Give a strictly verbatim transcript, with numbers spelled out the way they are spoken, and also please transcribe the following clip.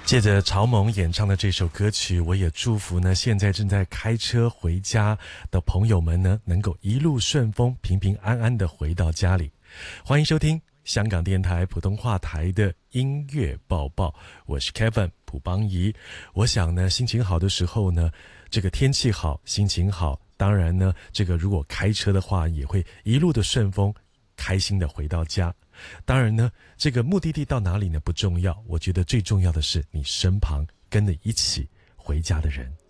借着曹猛演唱的这首歌曲，我也祝福呢现在正在开车回家的朋友们呢，能够一路顺风，平平安安的回到家里。欢迎收听香港电台普通话台的音乐报报，我是 Kevin 卜邦仪。我想呢，心情好的时候呢，这个天气好，心情好，当然呢，这个如果开车的话，也会一路的顺风，开心的回到家。当然呢，这个目的地到哪里呢不重要，我觉得最重要的是你身旁跟着一起回家的人。